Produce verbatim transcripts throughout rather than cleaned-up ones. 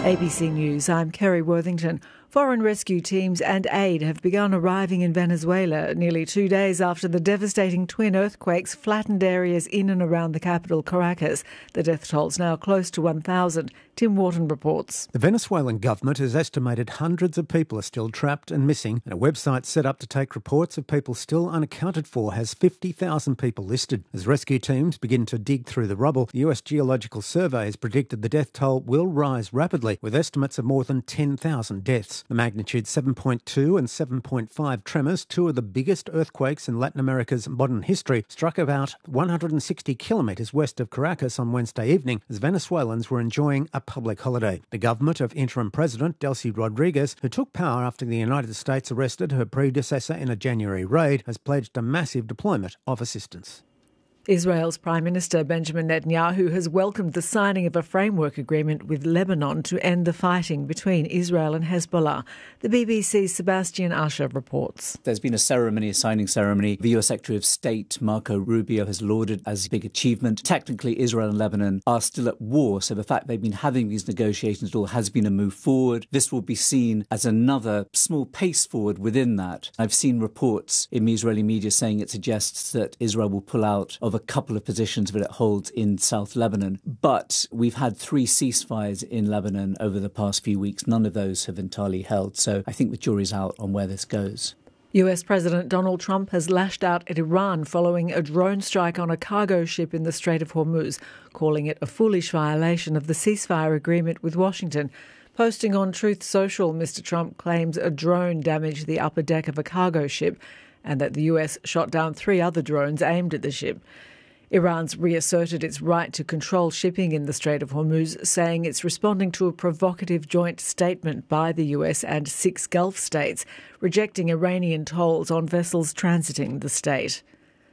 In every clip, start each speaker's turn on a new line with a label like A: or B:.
A: A B C News, I'm Kerry Worthington. Foreign rescue teams and aid have begun arriving in Venezuela nearly two days after the devastating twin earthquakes flattened areas in and around the capital, Caracas. The death toll's now close to one thousand. Tim Wharton reports.
B: The Venezuelan government has estimated hundreds of people are still trapped and missing, and a website set up to take reports of people still unaccounted for has fifty thousand people listed. As rescue teams begin to dig through the rubble, the U S Geological Survey has predicted the death toll will rise rapidly, with estimates of more than ten thousand deaths. The magnitude seven point two and seven point five tremors, two of the biggest earthquakes in Latin America's modern history, struck about one hundred sixty kilometres west of Caracas on Wednesday evening as Venezuelans were enjoying a public holiday. The government of interim President Delcy Rodriguez, who took power after the United States arrested her predecessor in a January raid, has pledged a massive deployment of assistance.
A: Israel's Prime Minister Benjamin Netanyahu has welcomed the signing of a framework agreement with Lebanon to end the fighting between Israel and Hezbollah. The B B C's Sebastian Usher reports.
C: There's been a ceremony, a signing ceremony. The U S Secretary of State, Marco Rubio, has lauded as a big achievement. Technically, Israel and Lebanon are still at war, so the fact they've been having these negotiations at all has been a move forward. This will be seen as another small pace forward within that. I've seen reports in the Israeli media saying it suggests that Israel will pull out of a couple of positions that it holds in South Lebanon. But we've had three ceasefires in Lebanon over the past few weeks. None of those have entirely held. So I think the jury's out on where this goes.
A: U S President Donald Trump has lashed out at Iran following a drone strike on a cargo ship in the Strait of Hormuz, calling it a foolish violation of the ceasefire agreement with Washington. Posting on Truth Social, Mister Trump claims a drone damaged the upper deck of a cargo ship and that the U S shot down three other drones aimed at the ship. Iran's reasserted its right to control shipping in the Strait of Hormuz, saying it's responding to a provocative joint statement by the U S and six Gulf states, rejecting Iranian tolls on vessels transiting the state.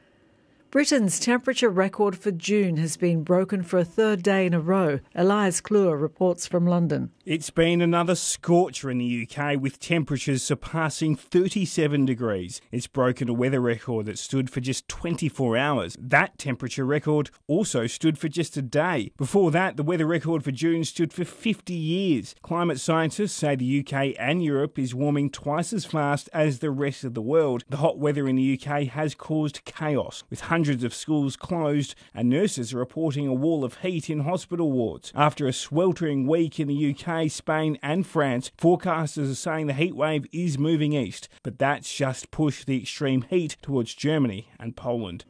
A: Britain's temperature record for June has been broken for a third day in a row. Elias Kluwer reports from London.
D: It's been another scorcher in the U K, with temperatures surpassing thirty-seven degrees. It's broken a weather record that stood for just twenty-four hours. That temperature record also stood for just a day. Before that, the weather record for June stood for fifty years. Climate scientists say the U K and Europe is warming twice as fast as the rest of the world. The hot weather in the U K has caused chaos, with hundreds Hundreds of schools closed, and nurses are reporting a wall of heat in hospital wards. After a sweltering week in the U K, Spain and France, forecasters are saying the heatwave is moving east, but that's just pushed the extreme heat towards Germany and Poland.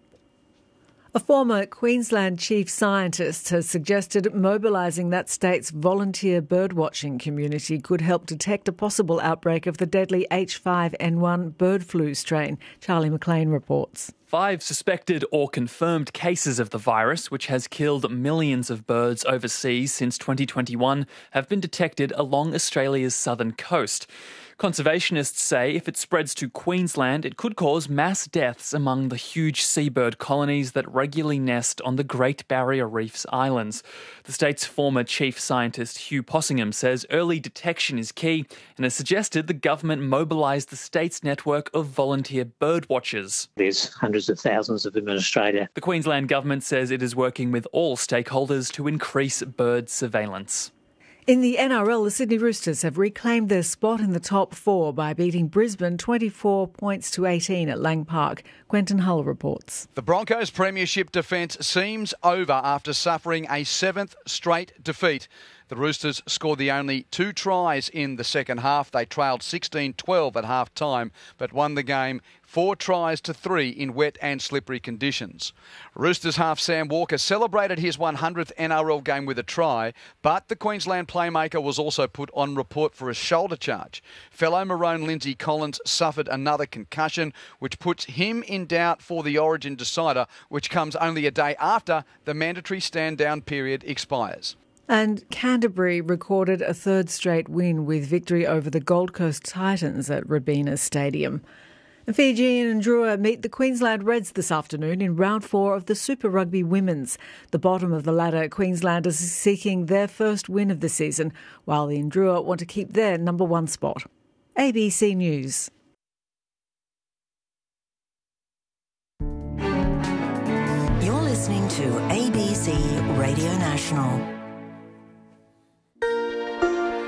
A: A former Queensland chief scientist has suggested mobilising that state's volunteer birdwatching community could help detect a possible outbreak of the deadly H five N one bird flu strain. Charlie McLean reports.
E: Five suspected or confirmed cases of the virus, which has killed millions of birds overseas since twenty twenty-one, have been detected along Australia's southern coast. Conservationists say if it spreads to Queensland, it could cause mass deaths among the huge seabird colonies that regularly nest on the Great Barrier Reef's islands. The state's former chief scientist Hugh Possingham says early detection is key and has suggested the government mobilise the state's network of volunteer bird watchers.
F: There's hundreds of thousands of them in Australia.
E: The Queensland government says it is working with all stakeholders to increase bird surveillance.
A: In the N R L, the Sydney Roosters have reclaimed their spot in the top four by beating Brisbane twenty-four points to eighteen at Lang Park. Quentin Hull reports.
G: The Broncos' premiership defence seems over after suffering a seventh straight defeat. The Roosters scored the only two tries in the second half. They trailed sixteen twelve at half-time, but won the game four tries to three in wet and slippery conditions. Roosters half Sam Walker celebrated his one hundredth N R L game with a try, but the Queensland playmaker was also put on report for a shoulder charge. Fellow Maroon Lindsay Collins suffered another concussion, which puts him in doubt for the Origin decider, which comes only a day after the mandatory stand-down period expires.
A: And Canterbury recorded a third straight win with victory over the Gold Coast Titans at Robina Stadium. And Fijian and Drua meet the Queensland Reds this afternoon in round four of the Super Rugby Women's. The bottom of the ladder, Queenslanders are seeking their first win of the season, while the Drua want to keep their number one spot. A B C News.
H: You're listening to A B C Radio National.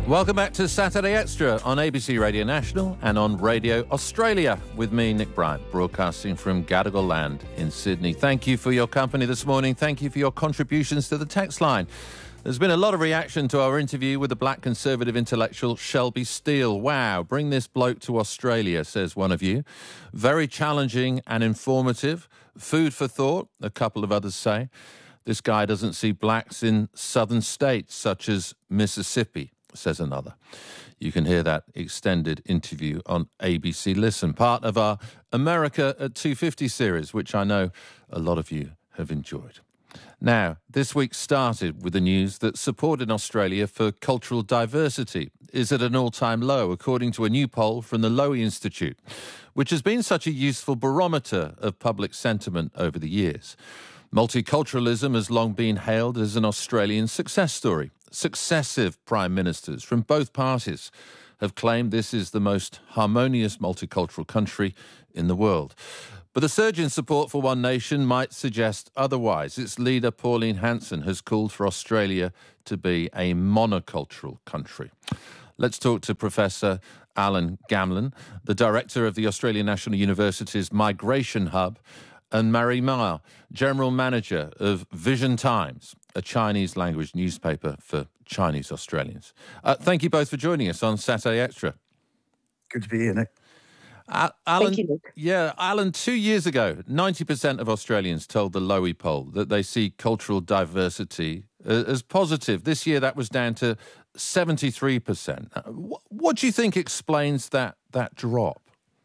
I: Welcome back to Saturday Extra on A B C Radio National and on Radio Australia with me, Nick Bryant, broadcasting from Gadigal Land in Sydney. Thank you for your company this morning. Thank you for your contributions to the text line. There's been a lot of reaction to our interview with the black Conservative intellectual Shelby Steele. Wow, bring this bloke to Australia, says one of you. Very challenging and informative. Food for thought, a couple of others say. This guy doesn't see blacks in southern states such as Mississippi, says another. You can hear that extended interview on A B C Listen, part of our America at two fifty series, which I know a lot of you have enjoyed. Now, this week started with the news that support in Australia for cultural diversity is at an all-time low, according to a new poll from the Lowy Institute, which has been such a useful barometer of public sentiment over the years. Multiculturalism has long been hailed as an Australian success story. Successive prime ministers from both parties have claimed this is the most harmonious multicultural country in the world. But the surge in support for One Nation might suggest otherwise. Its leader, Pauline Hanson, has called for Australia to be a monocultural country. Let's talk to Professor Alan Gamlin, the director of the Australian National University's Migration Hub, and Marie Ma, General Manager of Vision Times, a Chinese language newspaper for Chinese Australians. Uh, thank you both for joining us on Saturday Extra.
J: Good to be here, Nick.
I: Uh, Alan,
K: Thank you, Nick.
I: Yeah, Alan, two years ago, ninety percent of Australians told the Lowy poll that they see cultural diversity uh, as positive. This year, that was down to seventy-three percent. Uh, wh- what do you think explains that that drop?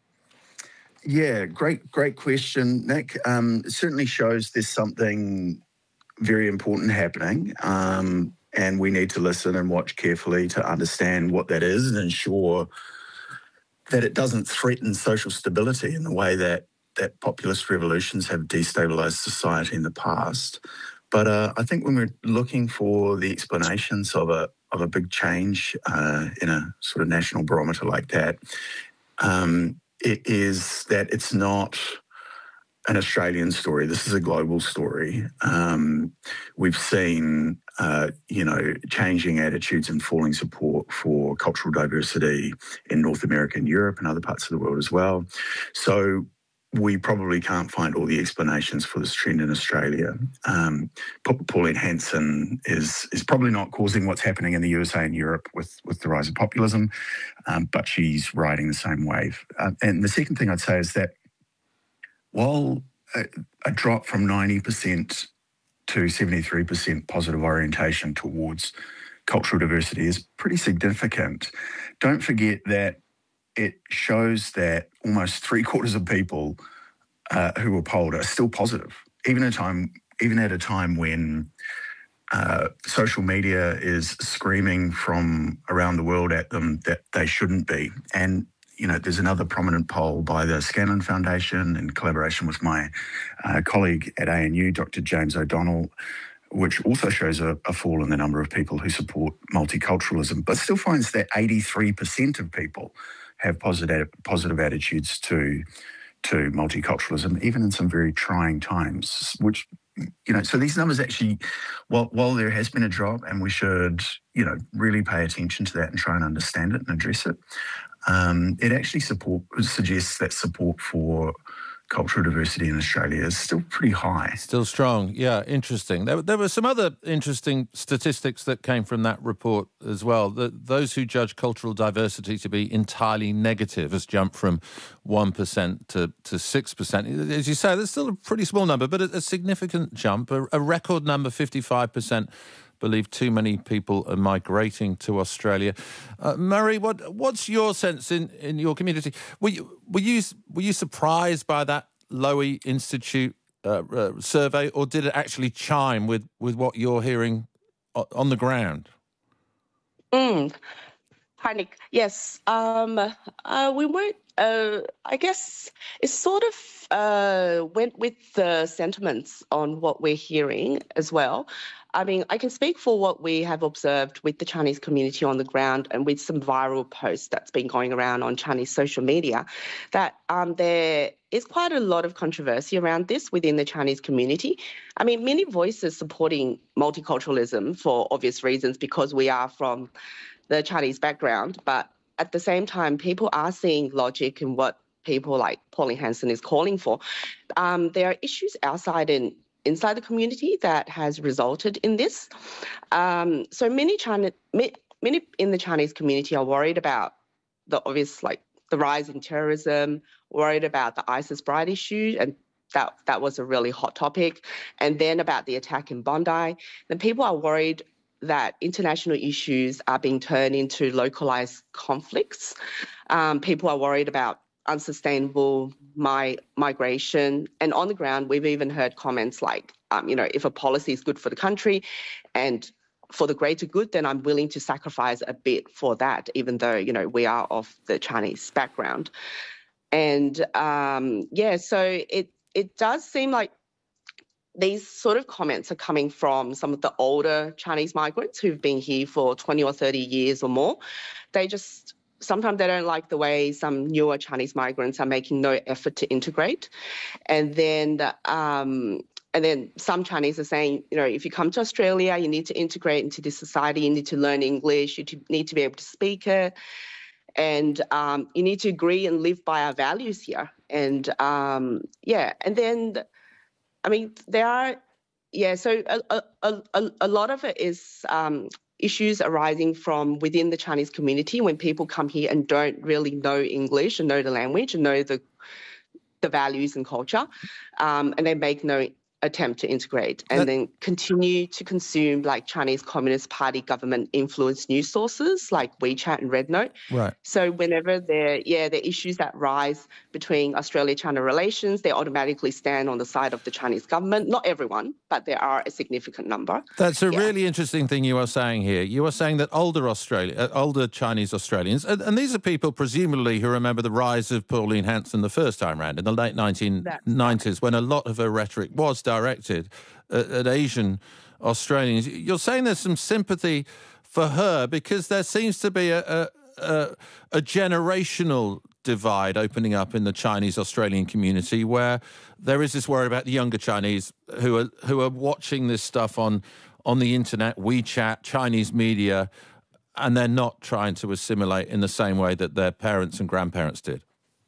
J: Yeah, great, great question, Nick. Um, it certainly shows there's something very important happening, um, and we need to listen and watch carefully to understand what that is and ensure that it doesn't threaten social stability in the way that, that populist revolutions have destabilised society in the past. But uh, I think when we're looking for the explanations of a of a big change uh, in a sort of national barometer like that, um, it is that it's not an Australian story. This is a global story. Um, we've seen, uh, you know, changing attitudes and falling support for cultural diversity in North America and Europe and other parts of the world as well. So we probably can't find all the explanations for this trend in Australia. Um, Pauline Hanson is is probably not causing what's happening in the U S A and Europe with, with the rise of populism, um, but she's riding the same wave. Uh, and the second thing I'd say is that while a, a drop from ninety percent to seventy-three percent positive orientation towards cultural diversity is pretty significant, don't forget that it shows that almost three quarters of people uh, who were polled are still positive, even at a time, even at a time when uh, social media is screaming from around the world at them that they shouldn't be. And you know, there's another prominent poll by the Scanlon Foundation in collaboration with my uh, colleague at A N U, Doctor James O'Donnell, which also shows a, a fall in the number of people who support multiculturalism, but still finds that eighty-three percent of people have positive positive attitudes to to multiculturalism, even in some very trying times, which, you know, so these numbers actually, while, while there has been a drop and we should, you know, really pay attention to that and try and understand it and address it, um, it actually support suggests that support for cultural diversity in Australia is still pretty high.
I: Still strong. Yeah, interesting. There, there were some other interesting statistics that came from that report as well. The, those who judge cultural diversity to be entirely negative has jumped from one percent to, to six percent. As you say, that's still a pretty small number, but a, a significant jump. A, a record number, fifty-five percent, believe too many people are migrating to Australia. Uh, Murray, what what's your sense in, in your community? Were you, were you were you surprised by that Lowy Institute uh, uh, survey, or did it actually chime with, with what you're hearing on the ground?
K: Mm. Hi, Nick. Yes, um, uh, we weren't. Uh, I guess it sort of uh, went with the sentiments on what we're hearing as well. I mean, I can speak for what we have observed with the Chinese community on the ground and with some viral posts that's been going around on Chinese social media, that um, there is quite a lot of controversy around this within the Chinese community. I mean, many voices supporting multiculturalism for obvious reasons, because we are from the Chinese background, but at the same time, people are seeing logic in what people like Pauline Hanson is calling for. Um, there are issues outside and inside the community that has resulted in this. Um, so many China, many in the Chinese community are worried about the obvious, like the rise in terrorism, worried about the ISIS bride issue, and that that was a really hot topic. And then about the attack in Bondi, then people are worried that international issues are being turned into localized conflicts. Um, people are worried about unsustainable my, migration. And on the ground, we've even heard comments like, um, you know, if a policy is good for the country and for the greater good, then I'm willing to sacrifice a bit for that, even though, you know, we are of the Chinese background. And, um, yeah, so it it does seem like these sort of comments are coming from some of the older Chinese migrants who've been here for twenty or thirty years or more. They just, sometimes they don't like the way some newer Chinese migrants are making no effort to integrate. And then, um, and then some Chinese are saying, you know, if you come to Australia, you need to integrate into this society, you need to learn English, you need to be able to speak it. And um, you need to agree and live by our values here. And, um, yeah, and then, I mean, there are, yeah, so a, a, a, a lot of it is um, issues arising from within the Chinese community when people come here and don't really know English and know the language and know the the values and culture, um, and they make no attempt to integrate and that, then continue to consume like Chinese Communist Party government influenced news sources like WeChat and Red Note.
I: Right.
K: So whenever there, yeah, the issues that rise between Australia-China relations, they automatically stand on the side of the Chinese government. Not everyone, but there are a significant number.
I: That's a
K: yeah.
I: really interesting thing you are saying here. You are saying that older Australia, uh, older Chinese Australians, and, and these are people presumably who remember the rise of Pauline Hanson the first time round in the late nineteen nineties, right, when a lot of her rhetoric was directed at, at Asian Australians. You're saying there's some sympathy for her because there seems to be a, a, a, a generational divide opening up in the Chinese Australian community where there is this worry about the younger Chinese who are who are watching this stuff on on the internet, WeChat, Chinese media, and they're not trying to assimilate in the same way that their parents and grandparents did.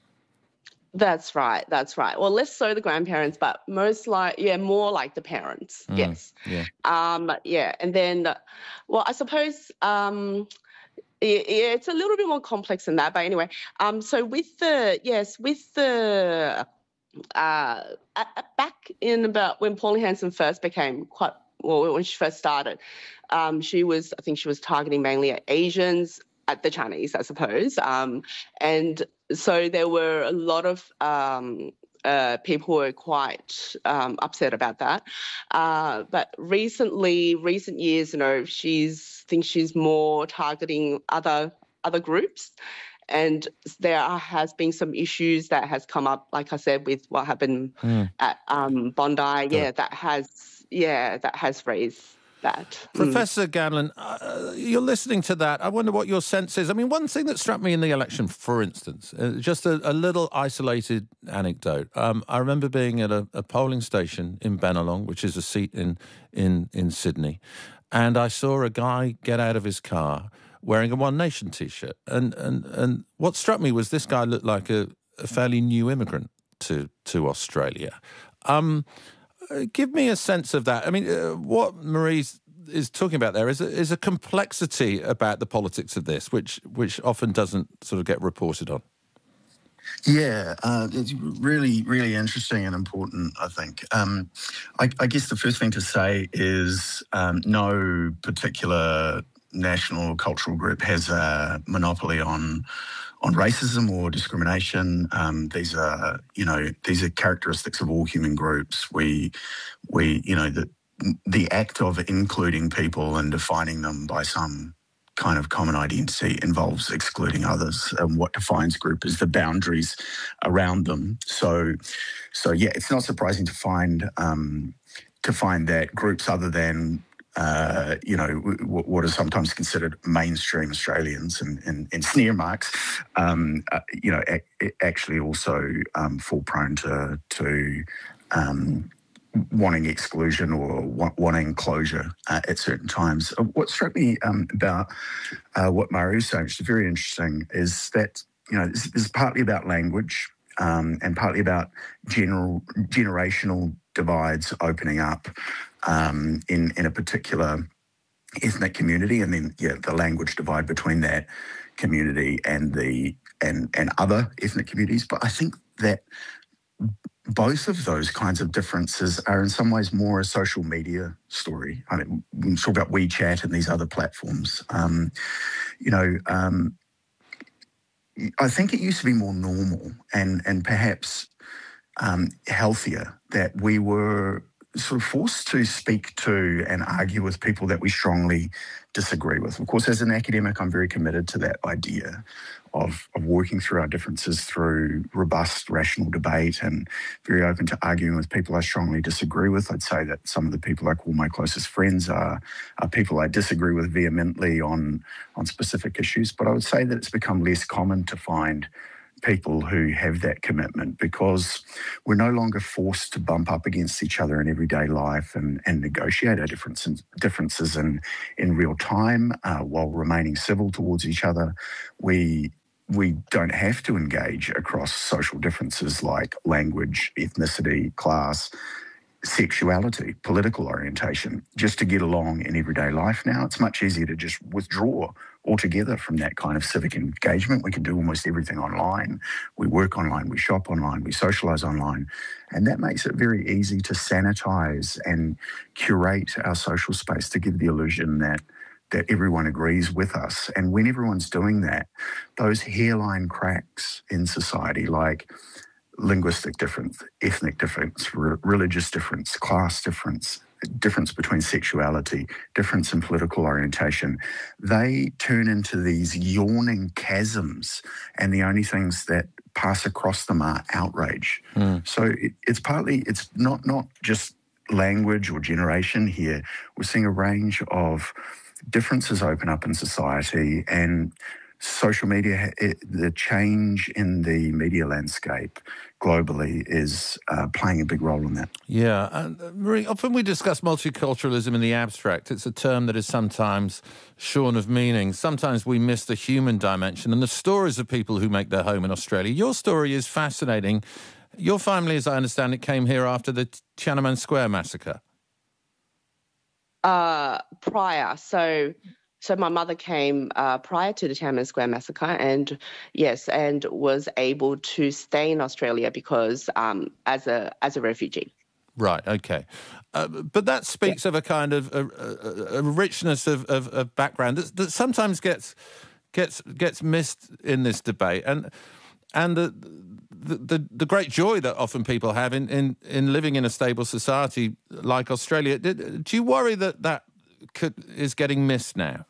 K: That's right. That's right. Well, less so the grandparents, but most like, yeah, more like the parents. Mm, yes.
I: Yeah.
K: Um, yeah. And then, well, I suppose, um, yeah, yeah, it's a little bit more complex than that. But anyway, um, so with the, yes, with the, uh, back in about when Pauline Hanson first became quite, well, when she first started, um, she was, I think she was targeting mainly at Asians, at the Chinese, I suppose. Um, and so there were a lot of um, uh, people who were quite um, upset about that. Uh, but recently, recent years, you know, she's, I think she's more targeting other other groups. And there are, has been some issues that has come up, like I said, with what happened mm. at um, Bondi. Yeah, that has, yeah, that has raised that.
I: Professor mm. Ganlon, uh, you're listening to that. I wonder what your sense is. I mean, one thing that struck me in the election, for instance, uh, just a, a little isolated anecdote. Um, I remember being at a, a polling station in Bennelong, which is a seat in, in, in Sydney, and I saw a guy get out of his car wearing a One Nation T-shirt. And, and, and what struck me was this guy looked like a, a fairly new immigrant to, to Australia. Um Give me a sense of that. I mean, uh, what Marie's is talking about there is a, is a complexity about the politics of this, which which often doesn't sort of get reported on.
J: Yeah, uh, it's really, really interesting and important, I think. Um, I, I guess the first thing to say is um, no particular national or cultural group has a monopoly on on racism or discrimination. Um, these are, you know, these are characteristics of all human groups. We, we, you know, the the act of including people and defining them by some kind of common identity involves excluding others. And what defines a group is the boundaries around them. So, so yeah, it's not surprising to find um, to find that groups other than Uh, you know, w- what are sometimes considered mainstream Australians and, and, and sneer marks, um, uh, you know, a- actually also um, fall prone to to um, wanting exclusion or wa- wanting closure uh, at certain times. Uh, What struck me um, about uh, what Murray was saying, which is very interesting, is that, you know, this, this is partly about language um, and partly about general generational divides opening up um, in, in a particular ethnic community, and then, yeah, the language divide between that community and the and, and other ethnic communities. But I think that both of those kinds of differences are in some ways more a social media story. I mean, we talk about WeChat and these other platforms. Um, you know, um, I think it used to be more normal and and perhaps um, healthier that we were sort of forced to speak to and argue with people that we strongly disagree with. Of course, as an academic, I'm very committed to that idea of, of working through our differences through robust, rational debate, and very open to arguing with people I strongly disagree with. I'd say that some of the people I call my closest friends are, are people I disagree with vehemently on, on specific issues. But I would say that it's become less common to find people who have that commitment, because we're no longer forced to bump up against each other in everyday life and, and negotiate our differences, differences in, in real time uh, while remaining civil towards each other. We we don't have to engage across social differences like language, ethnicity, class, sexuality, political orientation, just to get along in everyday life now. It's much easier to just withdraw altogether from that kind of civic engagement. We can do almost everything online. We work online, we shop online, we socialise online. And that makes it very easy to sanitise and curate our social space to give the illusion that that everyone agrees with us. And when everyone's doing that, those hairline cracks in society, like linguistic difference, ethnic difference, re- religious difference, class difference, difference between sexuality, difference in political orientation, they turn into these yawning chasms, and the only things that pass across them are outrage. Mm. So it, it's partly, it's not, not just language or generation here. We're seeing a range of differences open up in society, and social media, it, the change in the media landscape globally is uh, playing a big role in that.
I: Yeah. And uh, Marie, often we discuss multiculturalism in the abstract. It's a term that is sometimes shorn of meaning. Sometimes we miss the human dimension and the stories of people who make their home in Australia. Your story is fascinating. Your family, as I understand it, came here after the Tiananmen Square massacre.
K: Uh, prior, so so my mother came uh, prior to the Tiananmen Square massacre, and yes, and was able to stay in Australia because um, as a as a refugee.
I: Right. Okay, uh, but that speaks yeah. of a kind of a, a, a richness of, of, of background that, that sometimes gets gets gets missed in this debate, and and the. The, the the great joy that often people have in, in, in living in a stable society like Australia. Did, do you worry that that could, is getting missed now?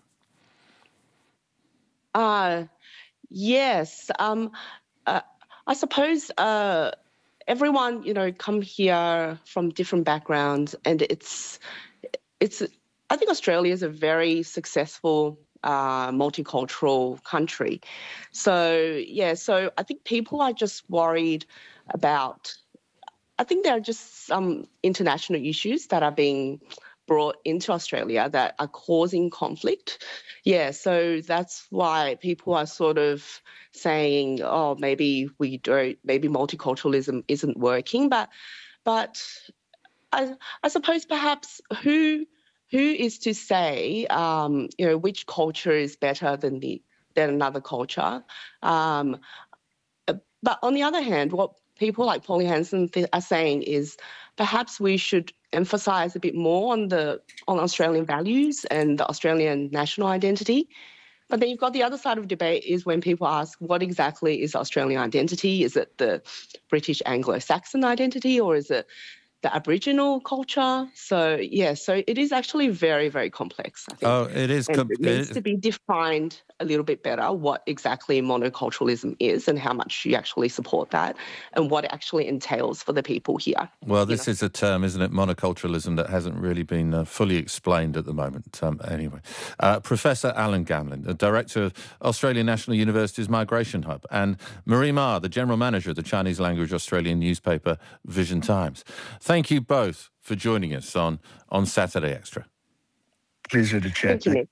K: Uh, yes. Um, uh, I suppose uh, everyone, you know, come here from different backgrounds, and it's it's. I think Australia is a very successful Uh, multicultural country. So, yeah, so I think people are just worried about, I think there are just some international issues that are being brought into Australia that are causing conflict. Yeah, so that's why people are sort of saying, oh, maybe we don't, maybe multiculturalism isn't working. But, but I, I suppose perhaps who... Who is to say, um, you know, which culture is better than the than another culture? Um, but on the other hand, what people like Pauline Hanson th- are saying is perhaps we should emphasise a bit more on the on Australian values and the Australian national identity. But then you've got the other side of the debate is when people ask, what exactly is Australian identity? Is it the British Anglo-Saxon identity, or is it the Aboriginal culture? So, yeah, so it is actually very, very complex, I think.
I: Oh, it is.
K: And
I: Com-
K: it needs
I: it...
K: to be defined a little bit better what exactly monoculturalism is and how much you actually support that and what it actually entails for the people here.
I: Well, this
K: know?
I: is a term, isn't it, monoculturalism, that hasn't really been uh, fully explained at the moment. Um, anyway, uh, Professor Alan Gamlin, the Director of Australian National University's Migration Hub, and Marie Ma, the General Manager of the Chinese language Australian newspaper Vision Times. Thank you both for joining us on, on Saturday Extra.
J: Pleasure to chat.
K: Thank you, Nick.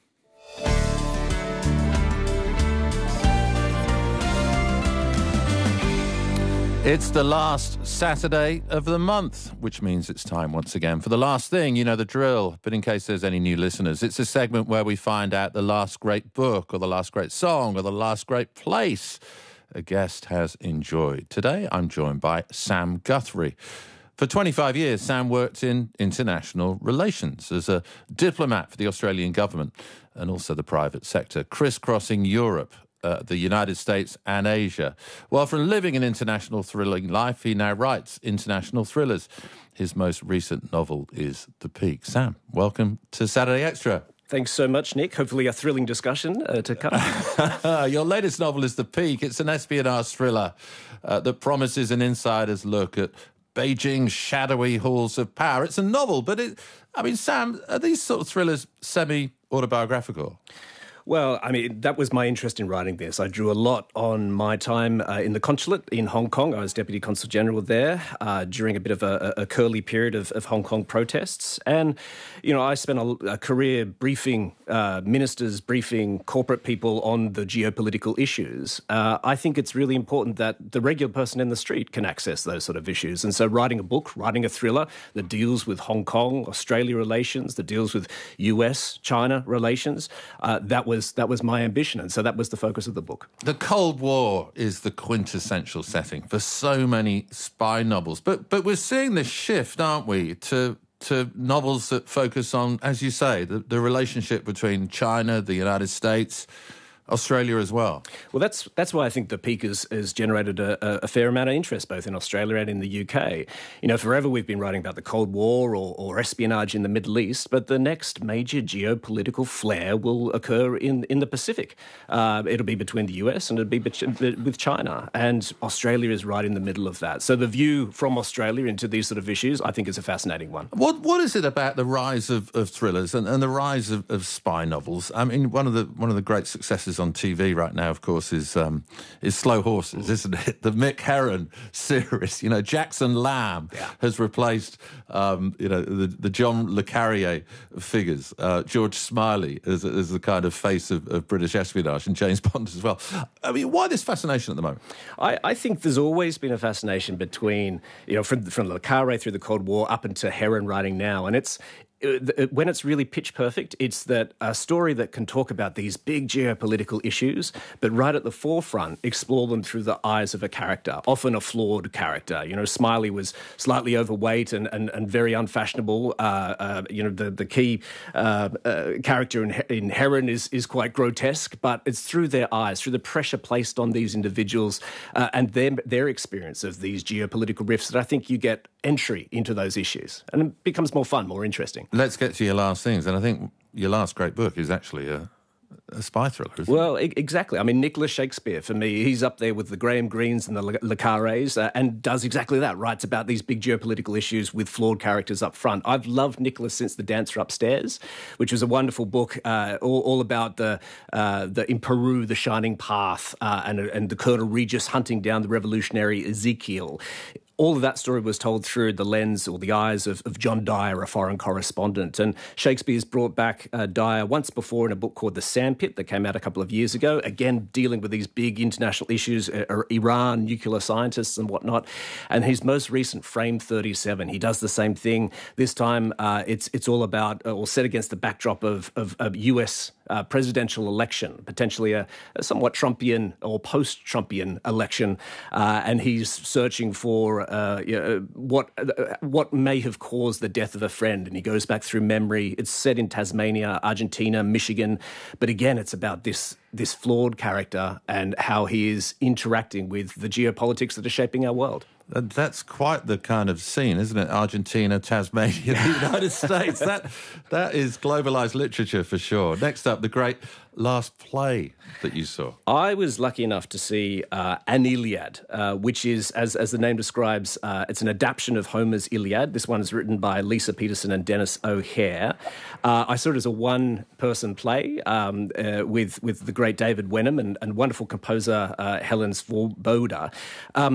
I: It's the last Saturday of the month, which means it's time once again for the last thing. You know the drill, but in case there's any new listeners, it's a segment where we find out the last great book or the last great song or the last great place a guest has enjoyed. Today, I'm joined by Sam Guthrie. For twenty-five years, Sam worked in international relations as a diplomat for the Australian government and also the private sector, crisscrossing Europe, Uh, the United States and Asia. Well, from living an international thrilling life, he now writes international thrillers. His most recent novel is The Peak. Sam, welcome to Saturday Extra.
L: Thanks so much, Nick. Hopefully a thrilling discussion uh, to come.
I: Your latest novel is The Peak. It's an espionage thriller uh, that promises an insider's look at Beijing's shadowy halls of power. It's a novel, but it, I mean, Sam, are these sort of thrillers semi-autobiographical?
L: Well, I mean, that was my interest in writing this. I drew a lot on my time uh, in the consulate in Hong Kong. I was Deputy Consul General there uh, during a bit of a, a curly period of, of Hong Kong protests. And, you know, I spent a, a career briefing uh, ministers, briefing corporate people on the geopolitical issues. Uh, I think it's really important that the regular person in the street can access those sort of issues. And so writing a book, writing a thriller that deals with Hong Kong, Australia relations, that deals with U S China relations, uh, that was That was my ambition, and so that was the focus of the book.
I: The Cold War is the quintessential setting for so many spy novels, but but we're seeing this shift, aren't we, to to novels that focus on, as you say, the, the relationship between China, the United States, Australia as well.
L: Well, that's that's why I think The Peak has, has generated a, a fair amount of interest, both in Australia and in the U K. You know, forever we've been writing about the Cold War or, or espionage in the Middle East, but the next major geopolitical flare will occur in, in the Pacific. Uh, it'll be between the U S and it'll be with China, and Australia is right in the middle of that. So the view from Australia into these sort of issues, I think, is a fascinating one.
I: What What is it about the rise of, of thrillers and, and the rise of, of spy novels? I mean, one of the one of the great successes on T V right now, of course, is um, is Slow Horses, isn't it? The Mick Herron series. You know, Jackson Lamb yeah. has replaced, um, you know, the, the John Le Carrier figures. Uh, George Smiley as, as the kind of face of, of British espionage, and James Bond as well. I mean, why this fascination at the moment?
L: I, I think there's always been a fascination between, you know, from, from Le Carre through the Cold War up into Herron writing now, and it's when it's really pitch perfect, it's that a story that can talk about these big geopolitical issues, but right at the forefront, explore them through the eyes of a character, often a flawed character. You know, Smiley was slightly overweight and, and, and very unfashionable. Uh, uh, you know, the, the key uh, uh, character in, in Herron is, is quite grotesque, but it's through their eyes, through the pressure placed on these individuals uh, and their, their experience of these geopolitical rifts that I think you get entry into those issues. And it becomes more fun, more interesting.
I: Let's get to your last things. And I think your last great book is actually a, a spy thriller, isn't
L: well,
I: it?
L: Well, exactly. I mean, Nicholas Shakespeare, for me, he's up there with the Graham Greens and the Le, Le Carres uh, and does exactly that, writes about these big geopolitical issues with flawed characters up front. I've loved Nicholas since The Dancer Upstairs, which was a wonderful book uh, all, all about the, uh, the in Peru, the Shining Path uh, and, and the Colonel Regis hunting down the revolutionary Ezekiel. All of that story was told through the lens or the eyes of, of John Dyer, a foreign correspondent. And Shakespeare's brought back uh, Dyer once before in a book called The Sandpit that came out a couple of years ago, again dealing with these big international issues, uh, Iran, nuclear scientists and whatnot. And his most recent, Frame thirty-seven, he does the same thing. This time uh, it's it's all about, uh, or set against the backdrop of, of, of U S Uh, presidential election, potentially a, a somewhat Trumpian or post-Trumpian election, uh, and he's searching for uh, you know, what uh, what may have caused the death of a friend, and he goes back through memory. It's set in Tasmania, Argentina, Michigan, but again, it's about this this flawed character and how he is interacting with the geopolitics that are shaping our world.
I: That's quite the kind of scene, isn't it? Argentina, Tasmania, the United States. That that is globalised literature for sure. Next up, the great last play that you saw.
L: I was lucky enough to see uh, An Iliad, uh, which is, as as the name describes, uh, it's an adaptation of Homer's Iliad. This one is written by Lisa Peterson and Dennis O'Hare. Uh, I saw it as a one-person play um, uh, with with the great David Wenham and, and wonderful composer uh, Helen Svoboda. Um,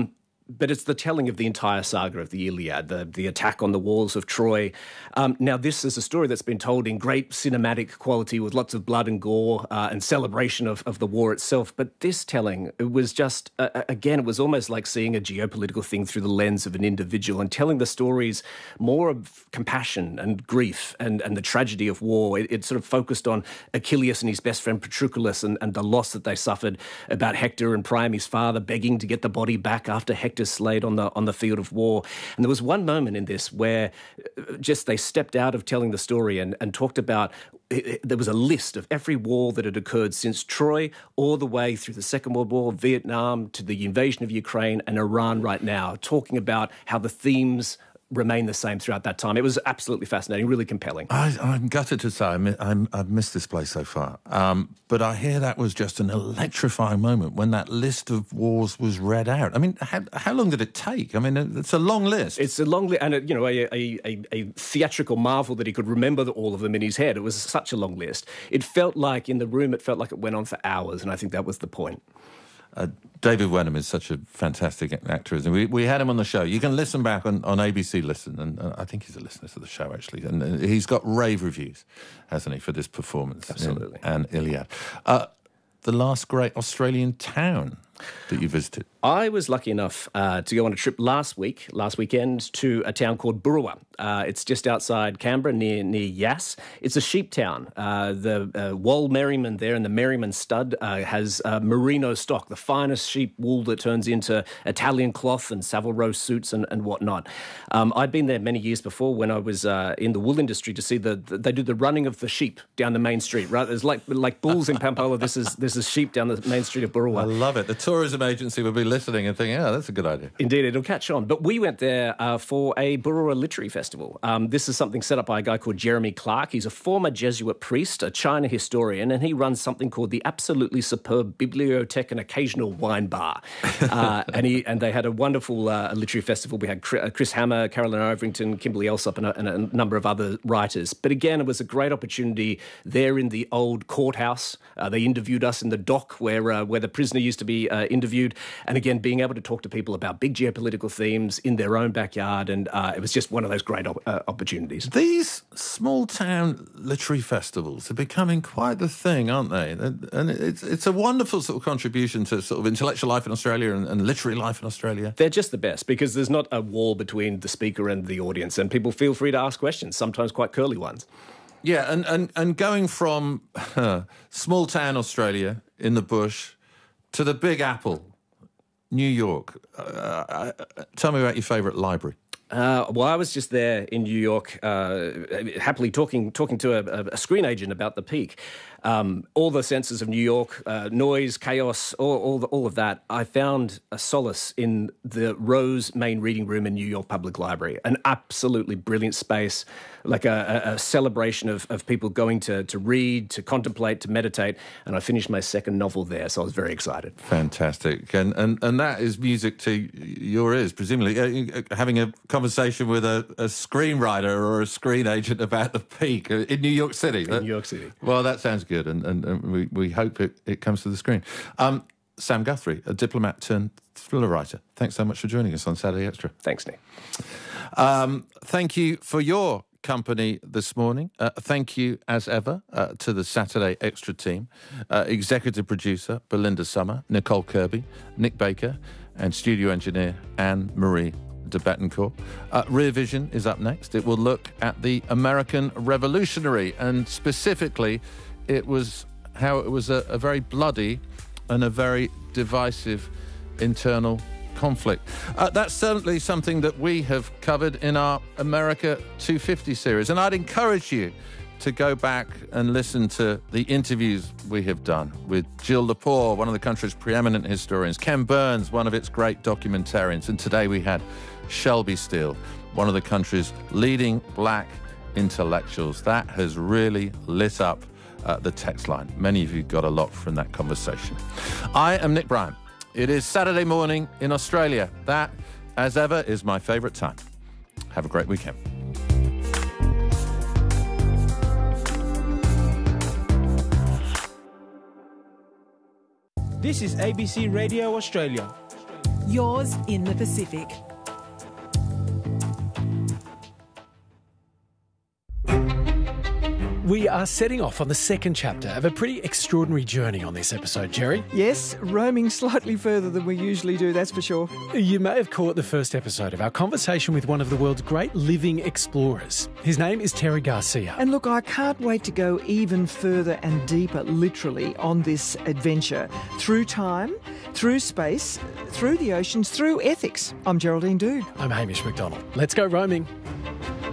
L: but it's the telling of the entire saga of the Iliad, the, the attack on the walls of Troy. Um, now, this is a story that's been told in great cinematic quality with lots of blood and gore uh, and celebration of, of the war itself. But this telling, it was just, uh, again, it was almost like seeing a geopolitical thing through the lens of an individual and telling the stories more of compassion and grief and, and the tragedy of war. It, it sort of focused on Achilles and his best friend Patroclus and, and the loss that they suffered, about Hector and Priam, his father, begging to get the body back after Hector's slayed on the on the field of war. And there was one moment in this where just they stepped out of telling the story and, and talked about, it, it, there was a list of every war that had occurred since Troy all the way through the Second World War, Vietnam, to the invasion of Ukraine and Iran right now, talking about how the themes remain the same throughout that time. It was absolutely fascinating, really compelling.
I: I, I'm gutted to say I mi- I'm, I've missed this place so far. Um, but I hear that was just an electrifying moment when that list of wars was read out. I mean, how, how long did it take? I mean, it's a long list.
L: It's a long list, and, a, you know, a, a, a, a theatrical marvel that he could remember all of them in his head. It was such a long list. It felt like, in the room, it felt like it went on for hours, and I think that was the point.
I: Uh, David Wenham is such a fantastic actor, and we we had him on the show. You can listen back on, on A B C Listen, and uh, I think he's a listener to the show, actually. And uh, he's got rave reviews, hasn't he, for this performance?
L: Absolutely.
I: In, and Iliad. Uh, the last great Australian town that you visited?
L: I was lucky enough uh, to go on a trip last week, last weekend, to a town called Burrawa. Uh, it's just outside Canberra, near near Yass. It's a sheep town. Uh, the uh, Wool Merriman there and the Merriman stud uh, has uh, merino stock, the finest sheep wool that turns into Italian cloth and Savile Row suits and, and whatnot. Um, I'd been there many years before when I was uh, in the wool industry to see the, the they do the running of the sheep down the main street. Right, there's like like bulls in Pampola. This is this is sheep down the main street of Burrawa.
I: I love it. The tourism agency would be listening and thinking, "Oh, that's a good idea."
L: Indeed, it'll catch on. But we went there uh, for a Burrawa Literary Festival. Um, this is something set up by a guy called Jeremy Clark. He's a former Jesuit priest, a China historian, and he runs something called the Absolutely Superb Bibliothèque and Occasional Wine Bar. Uh, and he and they had a wonderful uh, literary festival. We had Chris Hammer, Carolyn Overington, Kimberly Elsop, and a, and a number of other writers. But again, it was a great opportunity there in the old courthouse. Uh, they interviewed us in the dock where uh, where the prisoner used to be uh, interviewed. And again, being able to talk to people about big geopolitical themes in their own backyard. And uh, it was just one of those great op- uh, opportunities.
I: These small-town literary festivals are becoming quite the thing, aren't they? And it's it's a wonderful sort of contribution to sort of intellectual life in Australia and, and literary life in Australia.
L: They're just the best because there's not a wall between the speaker and the audience, and people feel free to ask questions, sometimes quite curly ones.
I: Yeah, and, and, and going from uh, small-town Australia in the bush to the Big Apple, New York. Uh, uh, tell me about your favourite library.
L: Uh, well, I was just there in New York, uh, happily talking talking to a, a screen agent about the Peak. Um, all the senses of New York, uh, noise, chaos, all all, the, all of that. I found a solace in the Rose main reading room in New York Public Library, an absolutely brilliant space, like a, a, a celebration of, of people going to, to read, to contemplate, to meditate. And I finished my second novel there, so I was very excited.
I: Fantastic. And and, and that is music to your ears, presumably. Uh, having a conversation with a, a screenwriter or a screen agent about the Peak in New York City.
L: In New York City.
I: Well, that sounds good, and, and, and we, we hope it, it comes to the screen. Um, Sam Guthrie, a diplomat turned thriller writer. Thanks so much for joining us on Saturday Extra.
L: Thanks, Nick.
I: Um, thank you for your company this morning. Uh, thank you, as ever, uh, to the Saturday Extra team, uh, executive producer Belinda Summer, Nicole Kirby, Nick Baker, and studio engineer Anne-Marie de Bettencourt. Uh, Rear Vision is up next. It will look at the American Revolutionary, and specifically, it was how it was a, a very bloody and a very divisive internal conflict. Uh, that's certainly something that we have covered in our America two fifty series, and I'd encourage you to go back and listen to the interviews we have done with Jill Lepore, one of the country's preeminent historians, Ken Burns, one of its great documentarians, and today we had Shelby Steele, one of the country's leading black intellectuals. That has really lit up uh, the text line. Many of you got a lot from that conversation. I am Nick Bryan. It is Saturday morning in Australia. That, as ever, is my favourite time. Have a great weekend.
M: This is A B C Radio Australia. yours in the Pacific.
N: We are setting off on the second chapter of a pretty extraordinary journey on this episode, Jerry.
O: Yes, roaming slightly further than we usually do, that's for sure.
N: You may have caught the first episode of our conversation with one of the world's great living explorers. His name is Terry Garcia.
O: And look, I can't wait to go even further and deeper, literally, on this adventure. Through time, through space, through the oceans, through ethics. I'm Geraldine Dood.
N: I'm Hamish McDonald. Let's go roaming.